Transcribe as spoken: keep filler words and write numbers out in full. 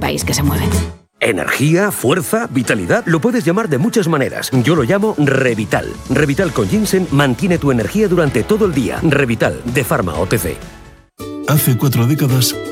país que se mueven. Energía, fuerza, vitalidad, lo puedes llamar de muchas maneras. Yo lo llamo Revital. Revital con ginseng mantiene tu energía durante todo el día. Revital, de Pharma O T C. Hace cuatro décadas